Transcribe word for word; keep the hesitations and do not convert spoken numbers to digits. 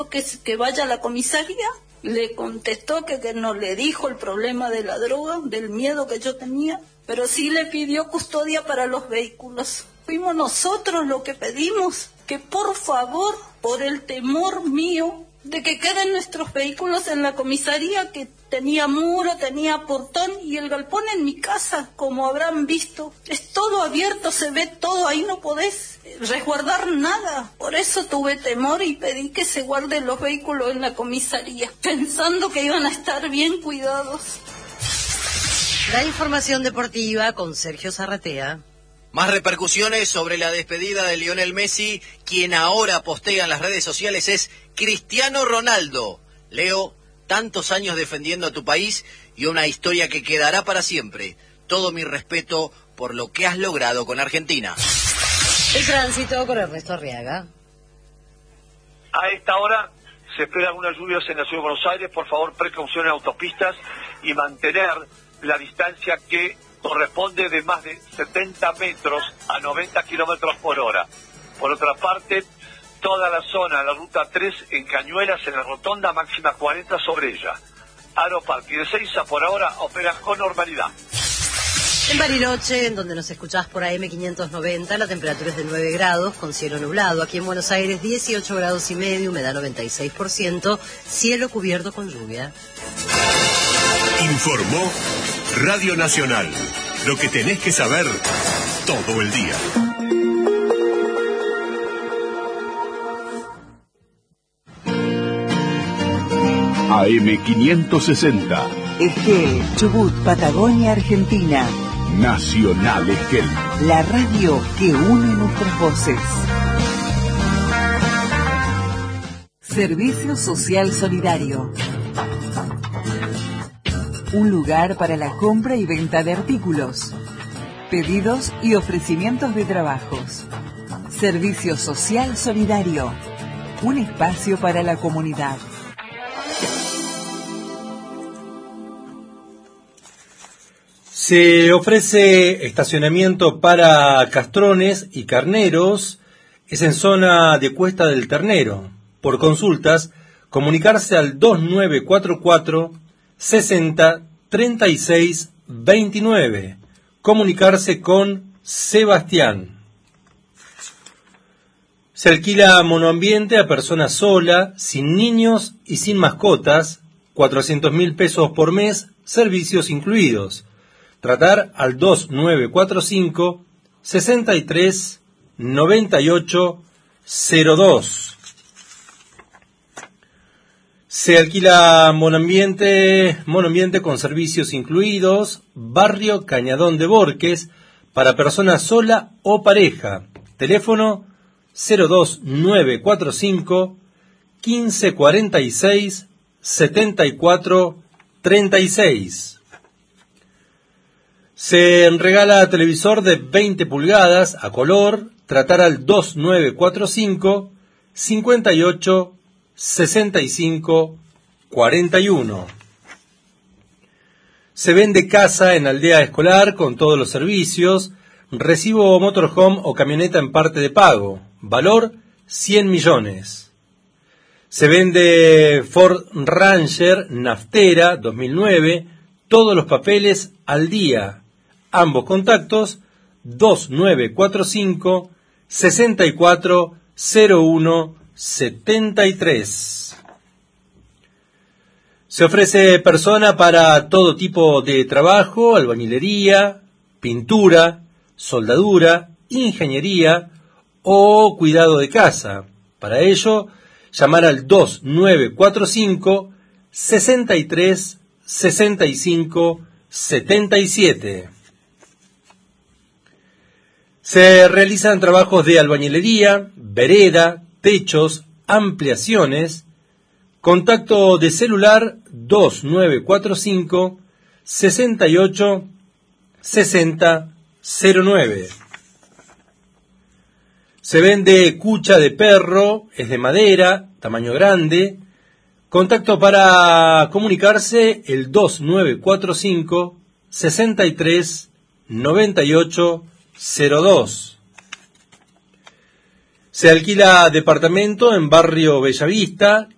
que, que vaya a la comisaría. Le contestó que, que no le dijo el problema de la droga, del miedo que yo tenía, pero sí le pidió custodia para los vehículos. Fuimos nosotros lo que pedimos, que por favor, por el temor mío de que queden nuestros vehículos en la comisaría, que tenía muro, tenía portón, y el galpón en mi casa, como habrán visto, es todo abierto, se ve todo, ahí no podés resguardar nada. Por eso tuve temor y pedí que se guarden los vehículos en la comisaría, pensando que iban a estar bien cuidados. La información deportiva con Sergio Zarratea. Más repercusiones sobre la despedida de Lionel Messi. Quien ahora postea en las redes sociales es Cristiano Ronaldo. Leo, tantos años defendiendo a tu país y una historia que quedará para siempre. Todo mi respeto por lo que has logrado con Argentina. El tránsito con Ernesto Arriaga. A esta hora se esperan algunas lluvias en la ciudad de Buenos Aires. Por favor, precaución en autopistas y mantener la distancia que corresponde de más de setenta metros a noventa kilómetros por hora. Por otra parte, toda la zona, la ruta tres en Cañuelas, en la rotonda, máxima cuarenta sobre ella. Aeroparque de Ezeiza por ahora opera con normalidad. En Bariloche, en donde nos escuchás por A M quinientos noventa, la temperatura es de nueve grados, con cielo nublado. Aquí en Buenos Aires, dieciocho grados y medio, humedad noventa y seis por ciento, cielo cubierto con lluvia. Informó Radio Nacional. Lo que tenés que saber todo el día. A M quinientos sesenta. Esquel, Chubut, Patagonia, Argentina. Nacional Esquel. La radio que une nuestras voces. Servicio Social Solidario. Un lugar para la compra y venta de artículos, pedidos y ofrecimientos de trabajos. Servicio Social Solidario. Un espacio para la comunidad. Se ofrece estacionamiento para castrones y carneros. Es en zona de Cuesta del Ternero. Por consultas, comunicarse al dos nueve cuatro cuatro sesenta treinta y seis veintinueve. Comunicarse con Sebastián. Se alquila monoambiente a persona sola, sin niños y sin mascotas. cuatrocientos mil pesos por mes, servicios incluidos. Tratar al dos nueve cuatro cinco sesenta y tres noventa y ocho cero dos. Se alquila monoambiente, monoambiente con servicios incluidos, barrio Cañadón de Borques, para persona sola o pareja. Teléfono cero dos nueve cuatro cinco quince cuarenta y seis setenta y cuatro treinta y seis. Se regala televisor de veinte pulgadas a color. Tratar al dos nueve cuatro cinco cincuenta y ocho sesenta y cinco cuarenta y uno. Se vende casa en Aldea Escolar con todos los servicios. Recibo motorhome o camioneta en parte de pago. Valor cien millones. Se vende Ford Ranger Naftera dos mil nueve. Todos los papeles al día. Ambos contactos dos nueve cuatro cinco sesenta y cuatro cero uno setenta y tres. Se ofrece persona para todo tipo de trabajo: albañilería, pintura, soldadura, ingeniería o cuidado de casa. Para ello, llamar al dos nueve cuatro cinco sesenta y tres sesenta y cinco setenta y siete. Se realizan trabajos de albañilería, vereda, techos, ampliaciones. Contacto de celular dos nueve cuatro cinco sesenta y ocho sesenta cero nueve. Se vende cucha de perro, es de madera, tamaño grande. Contacto para comunicarse el dos nueve cuatro cinco sesenta y tres noventa y ocho cero dos. Se alquila departamento en barrio Bellavista.